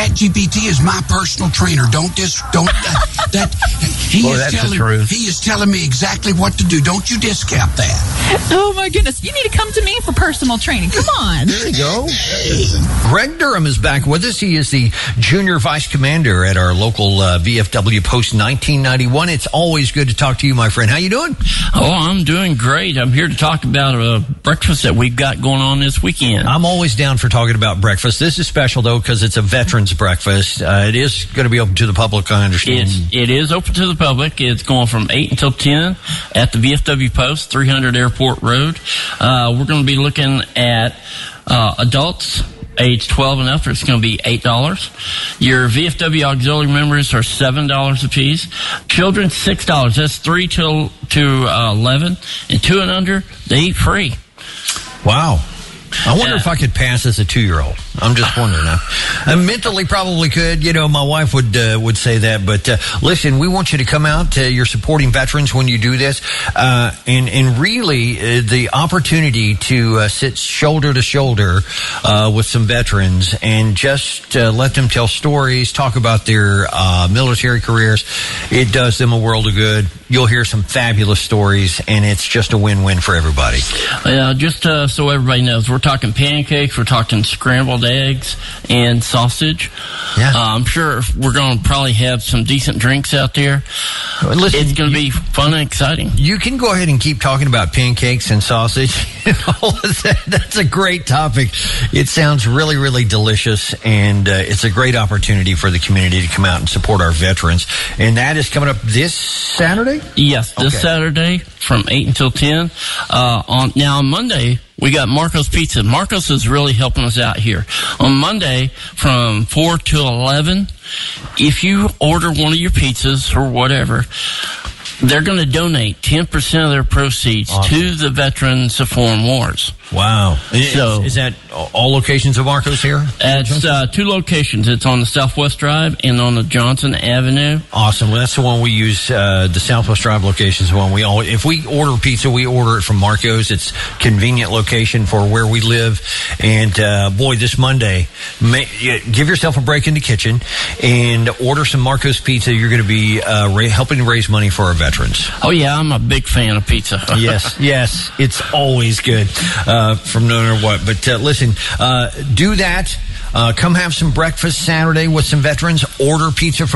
ChatGPT is my personal trainer. He is telling me exactly what to do. Don't you discount that. Oh my goodness. You need to come to me for personal training. Come on. There you go. Greg Durham is back with us. He is the junior vice commander at our local VFW Post 1991. It's always good to talk to you, my friend. How you doing? Oh, I'm doing great. I'm here to talk about a breakfast that we've got going on this weekend. I'm always down for talking about breakfast. This is special, though, because it's a veterans breakfast. It is going to be open to the public, I understand. It is open to the public. It's going from 8 until 10 at the VFW Post, 300 Airport Road. We're going to be looking at adults age 12 and up. It's going to be $8. Your VFW auxiliary members are $7 a piece. Children, $6. That's 3 to 11. And 2 and under, they eat free. Wow. I wonder if I could pass as a 2-year-old. I'm just wondering. I mentally probably could. You know, my wife would say that. But listen, we want you to come out. You're supporting veterans when you do this, and really the opportunity to sit shoulder to shoulder with some veterans and just let them tell stories, talk about their military careers. It does them a world of good. You'll hear some fabulous stories, and it's just a win-win for everybody. Just so everybody knows, we're talking pancakes, we're talking scrambled eggs, and sausage. Yeah. I'm sure we're going to probably have some decent drinks out there. Listen, it's going to be fun and exciting. You can go ahead and keep talking about pancakes and sausage. That's a great topic. It sounds really, really delicious, and it's a great opportunity for the community to come out and support our veterans. And that is coming up this Saturday? Yes, this Saturday from 8 until 10. On Monday, we got Marco's Pizza. Marco's is really helping us out here. On Monday, from 4 to 11, if you order one of your pizzas or whatever, they're going to donate 10% of their proceeds to the veterans of foreign wars. Wow. So, is that all locations of Marco's here? It's 2 locations. It's on the Southwest Drive and on the Johnson Avenue. Awesome. Well, that's the one we use. The Southwest Drive location is the one if we order pizza, we order it from Marco's. It's convenient location for where we live. And boy, this Monday, give yourself a break in the kitchen and order some Marco's Pizza. You're going to be helping raise money for our veterans. Oh, yeah, I'm a big fan of pizza. Yes, it's always good from no matter what. But listen, do that. Come have some breakfast Saturday with some veterans. Order pizza from